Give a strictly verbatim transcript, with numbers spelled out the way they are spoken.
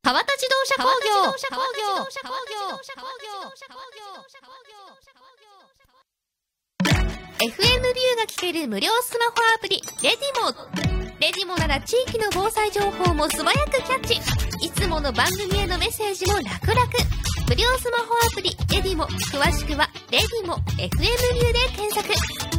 川田自動車工業 エフエム ビューが聞ける無料スマホアプリレディモ。レディモなら地域の防災情報も素早くキャッチ。いつもの番組へのメッセージも楽々。無料スマホアプリレディモ、詳しくはレディモ エフエム ビューで検索。